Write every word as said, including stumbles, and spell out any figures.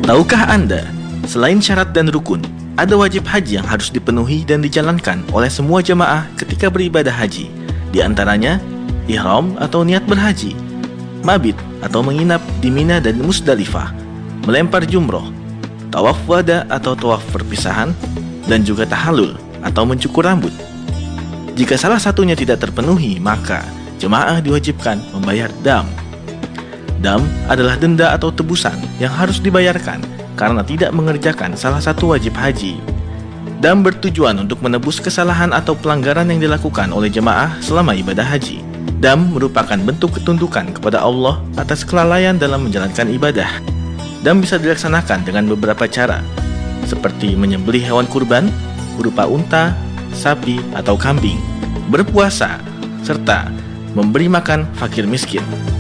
Tahukah Anda, selain syarat dan rukun, ada wajib haji yang harus dipenuhi dan dijalankan oleh semua jemaah ketika beribadah haji. Di antaranya, ihram atau niat berhaji, mabit atau menginap di Mina dan Musdalifah, melempar jumroh, tawaf wada atau tawaf perpisahan, dan juga tahalul atau mencukur rambut. Jika salah satunya tidak terpenuhi, maka jemaah diwajibkan membayar dam. Dam adalah denda atau tebusan yang harus dibayarkan karena tidak mengerjakan salah satu wajib haji. Dam bertujuan untuk menebus kesalahan atau pelanggaran yang dilakukan oleh jemaah selama ibadah haji. Dam merupakan bentuk ketundukan kepada Allah atas kelalaian dalam menjalankan ibadah. Dam bisa dilaksanakan dengan beberapa cara, seperti menyembelih hewan kurban berupa unta, sapi, atau kambing, berpuasa, serta memberi makan fakir miskin.